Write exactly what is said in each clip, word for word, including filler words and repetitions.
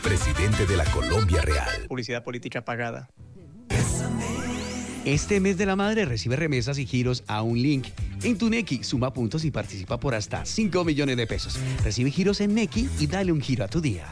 presidente de la Colombia Real. Publicidad política pagada. Este mes de la madre recibe remesas y giros a un link en tu Nequi. Suma puntos y participa por hasta cinco millones de pesos. Recibe giros en Nequi y dale un giro a tu día.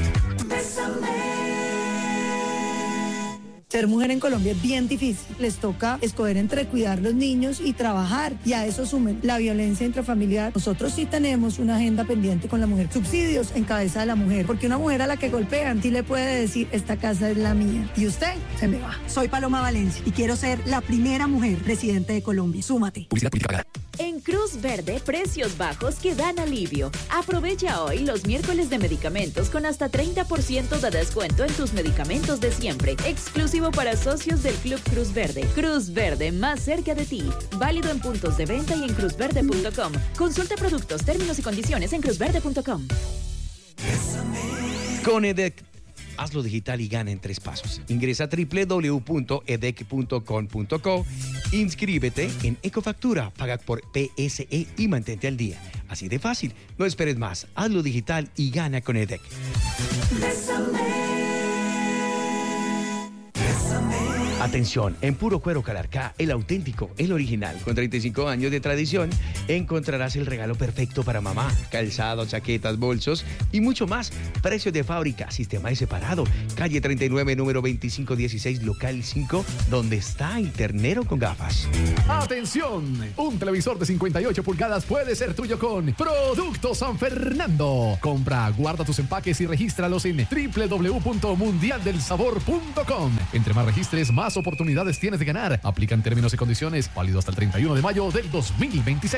Ser mujer en Colombia es bien difícil. Les toca escoger entre cuidar los niños y trabajar. Y a eso sumen la violencia intrafamiliar. Nosotros sí tenemos una agenda pendiente con la mujer. Subsidios en cabeza de la mujer. Porque una mujer a la que golpean sí le puede decir, esta casa es la mía. Y usted se me va. Soy Paloma Valencia y quiero ser la primera mujer presidente de Colombia. Súmate. En Cruz Verde, precios bajos que dan alivio. Aprovecha hoy los miércoles de medicamentos con hasta treinta por ciento de descuento en tus medicamentos de siempre. Exclusivo para socios del Club Cruz Verde. Cruz Verde, más cerca de ti. Válido en puntos de venta y en cruz verde punto com. Consulta productos, términos y condiciones en cruz verde punto com. Con EDEC, hazlo digital y gana en tres pasos. Ingresa a doble u doble u doble u punto edec punto com punto co, inscríbete en Ecofactura, paga por P S E y mantente al día. Así de fácil, no esperes más, hazlo digital y gana con EDEC. Atención, en Puro Cuero Calarcá, el auténtico, el original, con treinta y cinco años de tradición, encontrarás el regalo perfecto para mamá, calzados, chaquetas, bolsos y mucho más. Precios de fábrica, sistema de separado, calle treinta y nueve, número veinticinco dieciséis, local cinco, donde está el ternero con gafas. ¡Atención! Un televisor de cincuenta y ocho pulgadas puede ser tuyo con Producto San Fernando. Compra, guarda tus empaques y regístralos en doble u doble u doble u punto mundial del sabor punto com. Entre más registres, más oportunidades tienes de ganar. Aplican términos y condiciones, válido hasta el treinta y uno de mayo del dos mil veintiséis.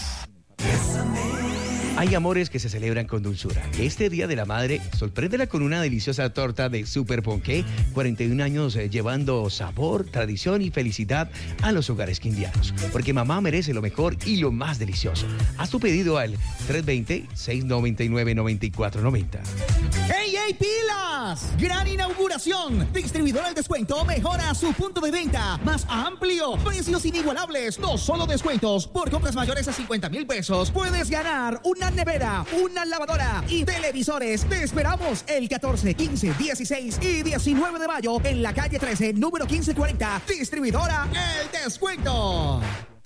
Hay amores que se celebran con dulzura. Este Día de la Madre, sorpréndela con una deliciosa torta de Super Ponqué. cuarenta y un años eh, llevando sabor, tradición y felicidad a los hogares quindianos. Porque mamá merece lo mejor y lo más delicioso. Haz tu pedido al tres dos cero, seis nueve nueve, nueve cuatro nueve cero. ¡Ey, ey, pilas! ¡Gran inauguración! Distribuidor al descuento mejora su punto de venta más amplio. Precios inigualables. No solo descuentos. Por compras mayores a cincuenta mil pesos puedes ganar una nevera, una lavadora y televisores. Te esperamos el catorce, quince, dieciséis y diecinueve de mayo en la calle trece, número quince cuarenta. Distribuidora El Descuento.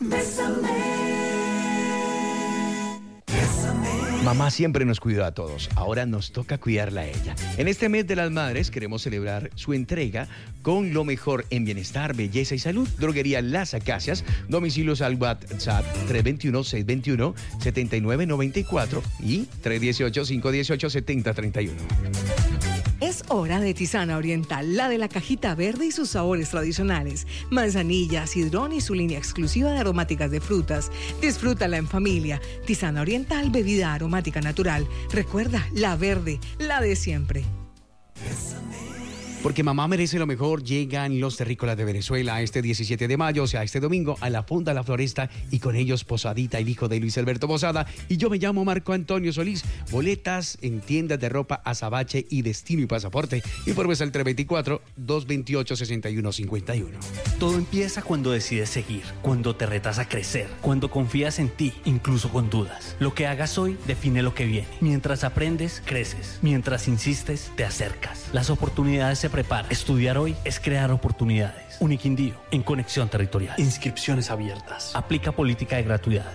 Mamá siempre nos cuidó a todos, ahora nos toca cuidarla a ella. En este mes de las madres queremos celebrar su entrega con lo mejor en bienestar, belleza y salud. Droguería Las Acacias, domicilios al WhatsApp tres dos uno, seis dos uno, siete nueve nueve cuatro y tres uno ocho, cinco uno ocho, siete cero tres uno. Es hora de tisana oriental, la de la cajita verde y sus sabores tradicionales. Manzanilla, sidrón y su línea exclusiva de aromáticas de frutas. Disfrútala en familia. Tisana oriental, bebida aromática natural. Recuerda, la verde, la de siempre. Porque mamá merece lo mejor, llegan los terrícolas de Venezuela este diecisiete de mayo, o sea, este domingo, a la Fonda La Floresta, y con ellos Posadita, el hijo de Luis Alberto Posada, y yo me llamo Marco Antonio Solís. Boletas en tiendas de ropa Azabache y Destino y Pasaporte. Informes al tres dos cuatro, dos dos ocho, seis uno cinco uno. Todo empieza cuando decides seguir, cuando te retas a crecer, cuando confías en ti, incluso con dudas. Lo que hagas hoy define lo que viene. Mientras aprendes, creces. Mientras insistes, te acercas. Las oportunidades se prepara. Estudiar hoy es crear oportunidades. Uniquindío, en Conexión Territorial. Inscripciones abiertas. Aplica política de gratuidad.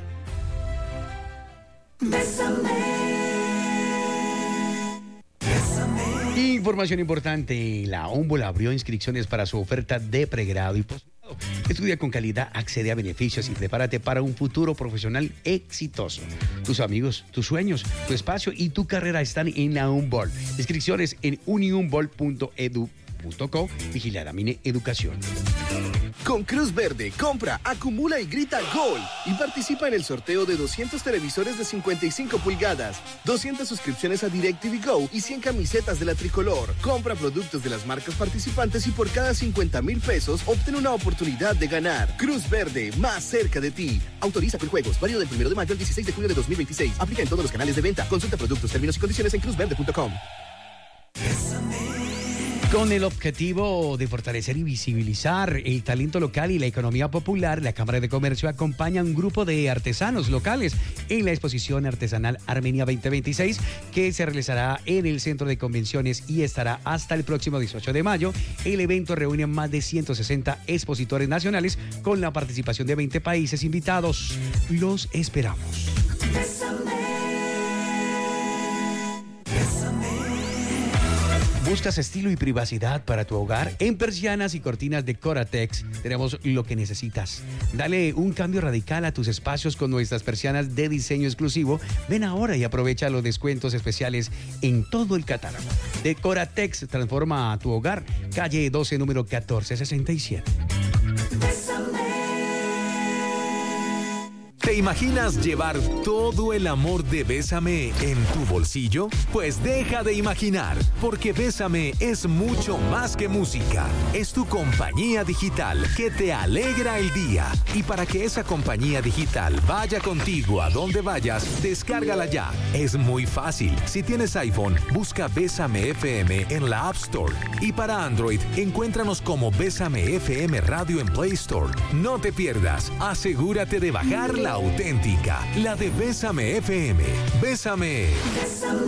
Información importante, la Ómbola abrió inscripciones para su oferta de pregrado y posgrado. Estudia con calidad, accede a beneficios y prepárate para un futuro profesional exitoso. Tus amigos, tus sueños, tu espacio y tu carrera están en la Ómbola. Inscripciones en uniumbol punto edu punto co. Vigilada Mine Educación. Con Cruz Verde, compra, acumula y grita gol. Y participa en el sorteo de doscientos televisores de cincuenta y cinco pulgadas, doscientas suscripciones a DirecTV Go y cien camisetas de la tricolor. Compra productos de las marcas participantes y por cada cincuenta mil pesos obtén una oportunidad de ganar. Cruz Verde, más cerca de ti. Autoriza con juegos, válido del primero de mayo al dieciséis de junio de dos mil veintiséis. Aplica en todos los canales de venta. Consulta productos, términos y condiciones en cruz verde punto com. Con el objetivo de fortalecer y visibilizar el talento local y la economía popular, la Cámara de Comercio acompaña a un grupo de artesanos locales en la exposición artesanal Armenia veinte veintiséis, que se realizará en el Centro de Convenciones y estará hasta el próximo dieciocho de mayo. El evento reúne a más de ciento sesenta expositores nacionales con la participación de veinte países invitados. Los esperamos. ¿Buscas estilo y privacidad para tu hogar? En persianas y cortinas de Coratex tenemos lo que necesitas. Dale un cambio radical a tus espacios con nuestras persianas de diseño exclusivo. Ven ahora y aprovecha los descuentos especiales en todo el catálogo. De Coratex, transforma tu hogar. Calle doce, número catorce sesenta y siete. ¿Te imaginas llevar todo el amor de Bésame en tu bolsillo? Pues deja de imaginar, porque Bésame es mucho más que música. Es tu compañía digital que te alegra el día. Y para que esa compañía digital vaya contigo a donde vayas, descárgala ya. Es muy fácil. Si tienes iPhone, busca Bésame F M en la App Store. Y para Android, encuéntranos como Bésame F M Radio en Play Store. No te pierdas. Asegúrate de bajar la auténtica, la de Bésame F M. Bésame. Bésame.